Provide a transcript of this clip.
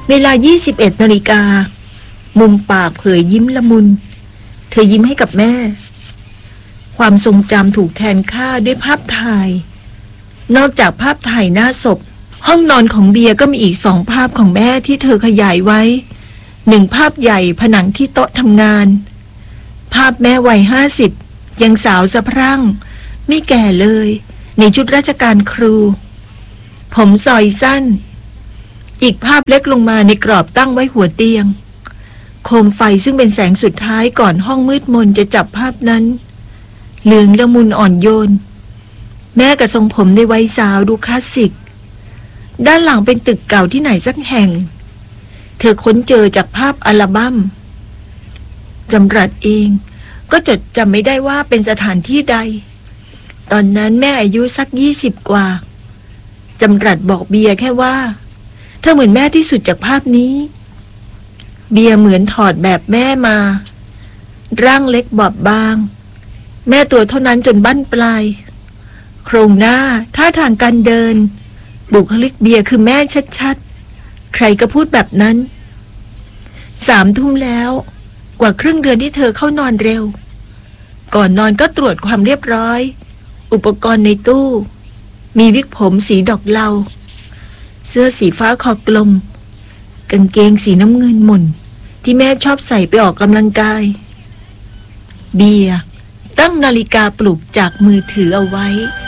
เวลา 21 นาฬิกามุมปากเผยยิ้มละมุนเธอยิ้มให้กับแม่ความทรงจำถูกแทนค่าด้วยภาพถ่ายนอกจากภาพถ่ายหน้าศพห้องนอนของเบียร์ก็มีอีก2 ภาพของแม่ที่เธอขยายไว้1 ภาพใหญ่ผนังที่โต๊ะทำงานภาพแม่วัย50ยังสาวสะพรั่งไม่แก่เลยในชุดราชการครูผมซอยสั้นอีกภาพเล็กลงมาในกรอบตั้งไว้หัวเตียงโคมไฟซึ่งเป็นแสงสุดท้ายก่อนห้องมืดมนจะจับภาพนั้นเหลืองละมุนอ่อนโยนแม่กับทรงผมในวัยสาวดูคลาสสิกด้านหลังเป็นตึกเก่าที่ไหนสักแห่งเธอค้นเจอจากภาพอัลบั้มจำรัดเองก็จดจำไม่ได้ว่าเป็นสถานที่ใดตอนนั้นแม่อายุสัก20 กว่าจำรัดบอกเบียร์แค่ว่าเธอเหมือนแม่ที่สุดจากภาพนี้เบียร์เหมือนถอดแบบแม่มาร่างเล็กบอบบางแม่ตัวเท่านั้นจนบั้นปลายโครงหน้าท่าทางการเดินบุคลิกเบียร์คือแม่ชัดๆใครก็พูดแบบนั้น3 ทุ่มแล้วกว่าครึ่งเดือนที่เธอเข้านอนเร็วก่อนนอนก็ตรวจความเรียบร้อยอุปกรณ์ในตู้มีวิกผมสีดอกเหลาเสื้อสีฟ้าคอกลมกางเกงสีน้ำเงินหม่นที่แม่ชอบใส่ไปออกกำลังกายเบียร์ตั้งนาฬิกาปลุกจากมือถือเอาไว้